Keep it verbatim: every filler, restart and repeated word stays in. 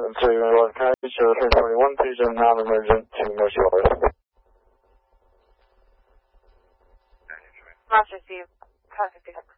seven three one, can I reach you three forty-one, page of non-emergent to North Shore? Master Steve, contact